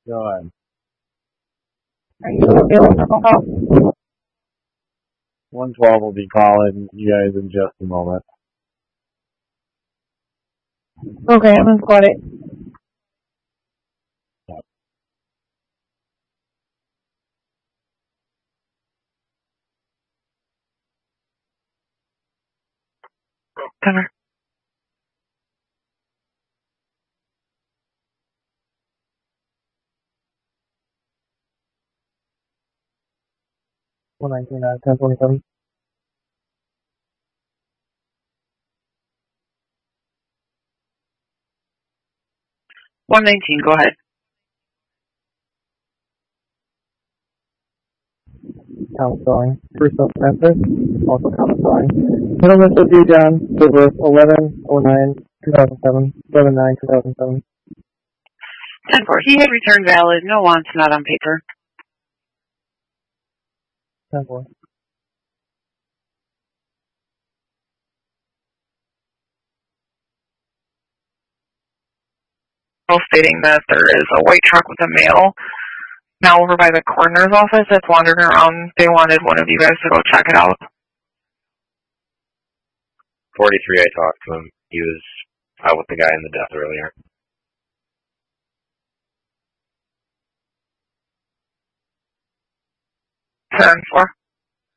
Go ahead. Are you available for phone call? 112 will be calling you guys in just a moment. Okay, I'm gonna squad it. Connor. One 1047. 119, go ahead. Count spelling. First up, Francis. Also count spelling. Middleman of you, John. Silver, 11/09/2007. 11/9/2007. 10-4. He had returned valid. No wants, not on paper. 10-4. Stating that there is a white truck with a male now over by the coroner's office that's wandering around. They wanted one of you guys to go check it out. 43, I talked to him. He was out with the guy in the death earlier. 10-4.